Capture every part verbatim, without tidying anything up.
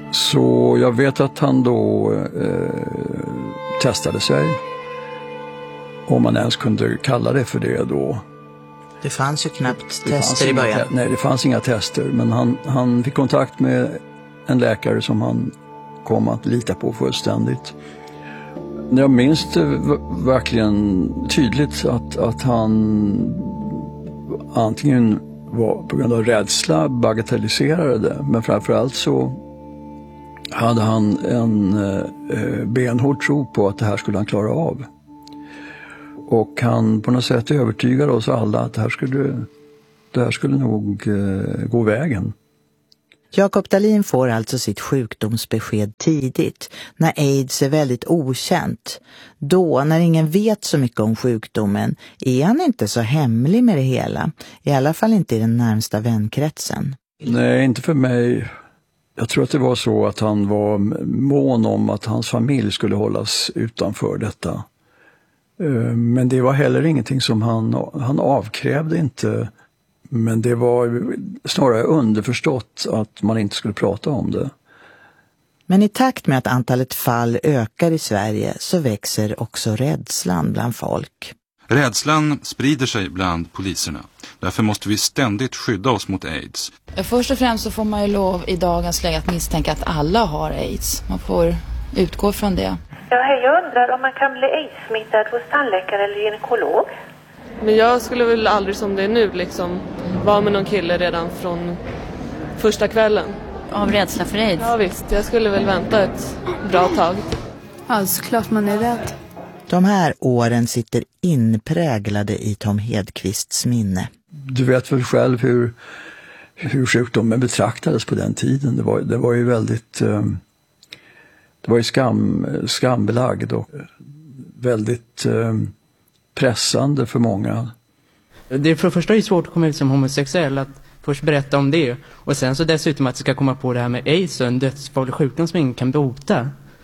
Så jag vet att han då eh, testade sig. Om man ens kunde kalla det för det då. Det fanns ju knappt det tester i början. Te- nej, det fanns inga tester. Men han, han fick kontakt med en läkare som han kom att lita på fullständigt. Jag minns det verkligen tydligt att, att han antingen var på grund av rädsla bagatelliserade det. Men framförallt så hade han en eh, benhård tro på att det här skulle han klara av. Och han på något sätt övertygade oss alla att det här skulle, det här skulle nog eh, gå vägen. Jakob Dahlin får alltså sitt sjukdomsbesked tidigt, när AIDS är väldigt okänt. Då, när ingen vet så mycket om sjukdomen, är han inte så hemlig med det hela. I alla fall inte i den närmsta vänkretsen. Nej, inte för mig. Jag tror att det var så att han var mån om att hans familj skulle hållas utanför detta. Men det var heller ingenting som han, han avkrävde inte. Men det var snarare underförstått att man inte skulle prata om det. Men i takt med att antalet fall ökar i Sverige så växer också rädslan bland folk. Rädslan sprider sig bland poliserna. Därför måste vi ständigt skydda oss mot AIDS. Först och främst så får man ju lov i dagens läge att misstänka att alla har AIDS. Man får utgå från det. Ja, hej, jag undrar om man kan bli AIDS-smittad hos tandläkare eller gynekolog. Men jag skulle väl aldrig som det är nu liksom vara med någon kille redan från första kvällen. Av rädsla för AIDS? Ja visst, jag skulle väl vänta ett bra tag. Ja, såklart man är rädd. De här åren sitter inpräglade i Tom Hedqvists minne. Du vet väl själv hur, hur sjukdomen betraktades på den tiden. Det var, det var ju väldigt eh, det var ju skam, skambelagd och väldigt eh, pressande för många. Det är för det första är svårt att komma ut som homosexuell, att först berätta om det. Och sen så dessutom att det ska komma på det här med AIDS och en dödsfarlig sjukdom som ingen kan bota.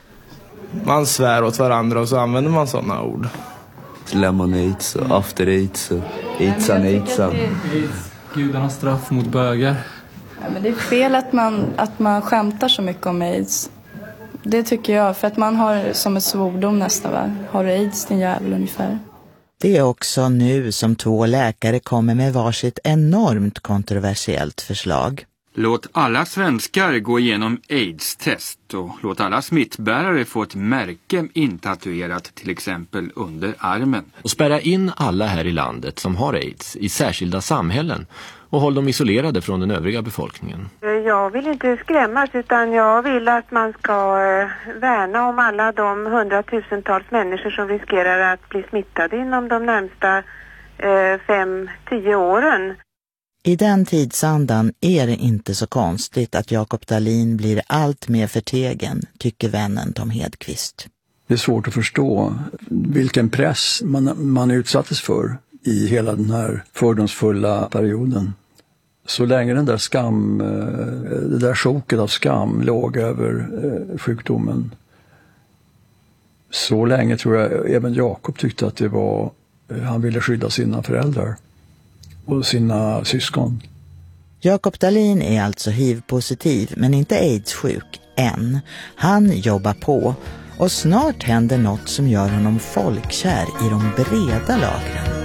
Man svär åt varandra och så använder man sådana ord. Lemon AIDS och after AIDS och AIDSan, AIDSan. Gudarnas straff mot bögar. Ja, men det är fel att man, att man skämtar så mycket om AIDS. Det tycker jag, för att man har som ett svordom nästan, va? Har du AIDS din jävel ungefär? Det är också nu som två läkare kommer med varsitt enormt kontroversiellt förslag. Låt alla svenskar gå igenom AIDS-test och låt alla smittbärare få ett märke intatuerat till exempel under armen. Och spärra in alla här i landet som har AIDS i särskilda samhällen och håll dem isolerade från den övriga befolkningen. Jag vill inte skrämmas, utan jag vill att man ska värna om alla de hundratusentals människor som riskerar att bli smittade inom de närmsta eh, fem, tio åren. I den tidsandan är det inte så konstigt att Jakob Dahlin blir allt mer förtegen, tycker vännen Tom Hedqvist. Det är svårt att förstå vilken press man, man utsattes för i hela den här fördomsfulla perioden. Så länge den där skam, det där sjoket av skam låg över sjukdomen, så länge tror jag även Jakob tyckte att det var, han ville skydda sina föräldrar och sina syskon. Jakob Dahlin är alltså H I V-positiv men inte AIDS-sjuk än. Han jobbar på och snart händer något som gör honom folkkär i de breda lagren.